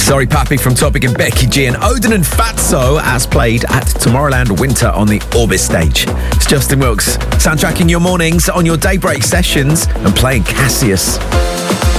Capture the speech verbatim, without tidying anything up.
Sorry Papi from Topic and Becky G, and Odin and Fatso as played at Tomorrowland Winter on the Orbis stage. It's Justin Wilkes, soundtracking your mornings on your daybreak sessions and playing Cassius.